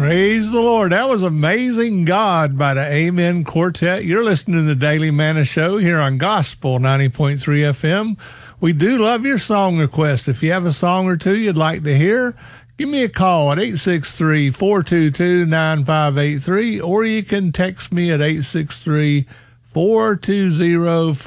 Praise the Lord. That was Amazing God by the Amen Quartet. You're listening to the Daily Manna Show here on Gospel 90.3 FM. We do love your song requests. If you have a song or two you'd like to hear, give me a call at 863-422-9583, or you can text me at 863-420-5683.